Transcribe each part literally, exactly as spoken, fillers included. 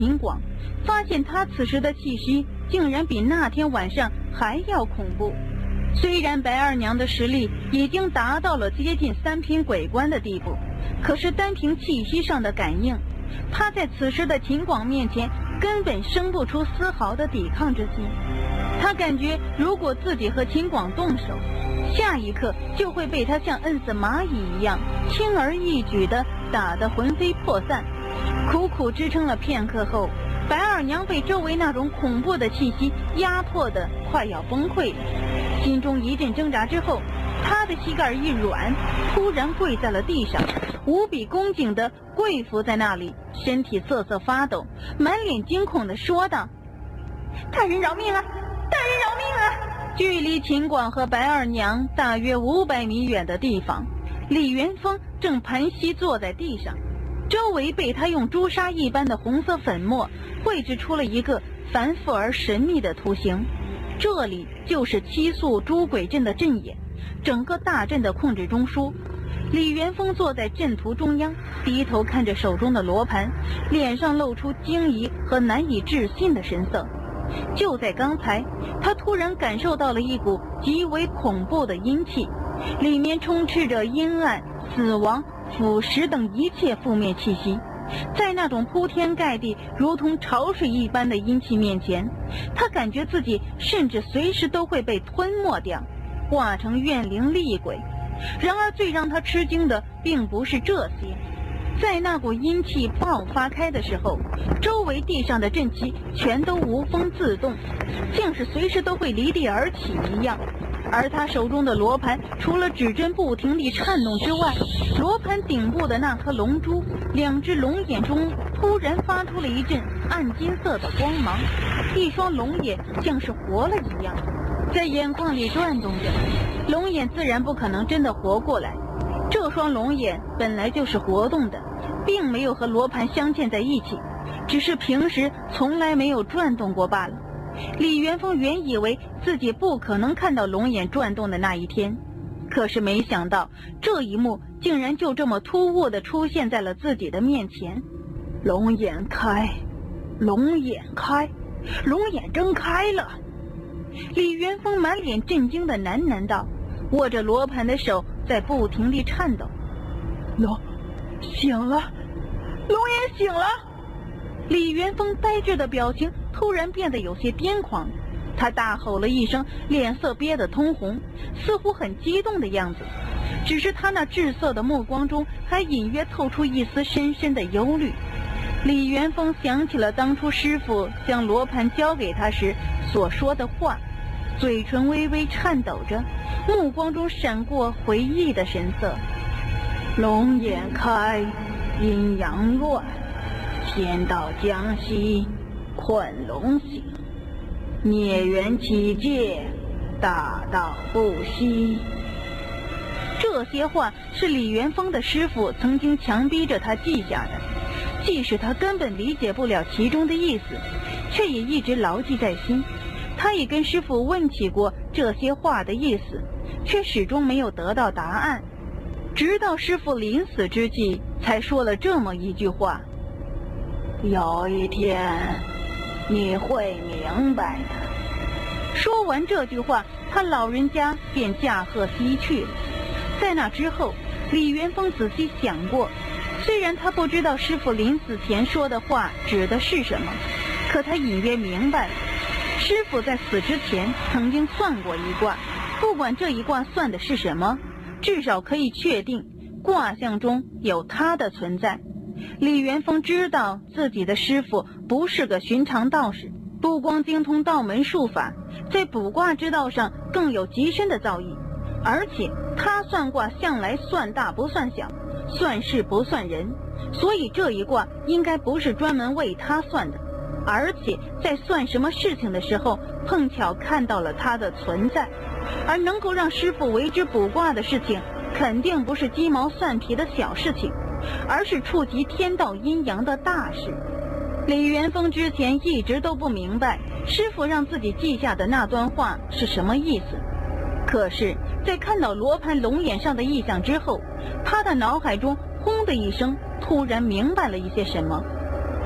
秦广，发现他此时的气息竟然比那天晚上还要恐怖。虽然白二娘的实力已经达到了接近三品鬼官的地步，可是单凭气息上的感应，他在此时的秦广面前根本生不出丝毫的抵抗之心。他感觉如果自己和秦广动手，下一刻就会被他像摁死蚂蚁一样轻而易举地打得魂飞魄散。苦苦支撑了片刻后，白二娘被周围那种恐怖的气息压迫得快要崩溃了。心中一阵挣扎之后，她的膝盖一软，突然跪在了地上，无比恭敬地跪伏在那里，身体瑟瑟发抖，满脸惊恐地说道：“大人饶命啊！大人饶命啊！”距离秦广和白二娘大约五百米远的地方，李元丰正盘膝坐在地上，周围被他用朱砂一般的红色粉末绘制出了一个繁复而神秘的图形。这里就是七宿诸鬼阵的阵眼，整个大阵的控制中枢。李元丰坐在阵图中央，低头看着手中的罗盘，脸上露出惊疑和难以置信的神色。就在刚才，他突然感受到了一股极为恐怖的阴气，里面充斥着阴暗、死亡、腐蚀等一切负面气息。在那种铺天盖地如同潮水一般的阴气面前，他感觉自己甚至随时都会被吞没掉，化成怨灵厉鬼。然而最让他吃惊的并不是这些，在那股阴气爆发开的时候，周围地上的阵旗全都无风自动，像是随时都会离地而起一样。而他手中的罗盘除了指针不停地颤动之外，罗盘顶部的那颗龙珠，两只龙眼中突然发出了一阵暗金色的光芒，一双龙眼像是活了一样，在眼眶里转动着。龙眼自然不可能真的活过来，这双龙眼本来就是活动的，并没有和罗盘镶嵌在一起，只是平时从来没有转动过罢了。李元丰原以为自己不可能看到龙眼转动的那一天，可是没想到这一幕竟然就这么突兀地出现在了自己的面前。龙眼开，龙眼开，龙眼睁开了！李元丰满脸震惊地喃喃道，握着罗盘的手在不停地颤抖。龙醒了，龙眼醒了！李元丰呆滞的表情突然变得有些癫狂，他大吼了一声，脸色憋得通红，似乎很激动的样子。只是他那滞涩的目光中还隐约透出一丝深深的忧虑。李元丰想起了当初师父将罗盘交给他时所说的话，嘴唇微微颤抖着，目光中闪过回忆的神色。龙眼开，阴阳乱，天道将息，困龙醒，孽缘起戒，大道不息。这些话是李元丰的师父曾经强逼着他记下的，即使他根本理解不了其中的意思，却也一直牢记在心。他也跟师父问起过这些话的意思，却始终没有得到答案。直到师父临死之际，才说了这么一句话：有一天你会明白的。说完这句话，他老人家便驾鹤西去了。在那之后，李元丰仔细想过，虽然他不知道师父临死前说的话指的是什么，可他隐约明白了，师父在死之前曾经算过一卦，不管这一卦算的是什么，至少可以确定卦象中有他的存在。李元丰知道自己的师父不是个寻常道士，不光精通道门术法，在卜卦之道上更有极深的造诣，而且他算卦向来算大不算小，算事不算人，所以这一卦应该不是专门为他算的，而且在算什么事情的时候碰巧看到了他的存在。而能够让师父为之卜卦的事情，肯定不是鸡毛蒜皮的小事情，而是触及天道阴阳的大事。李元丰之前一直都不明白师父让自己记下的那段话是什么意思，可是在看到罗盘龙眼上的意象之后，他的脑海中轰的一声突然明白了一些什么。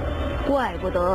怪不得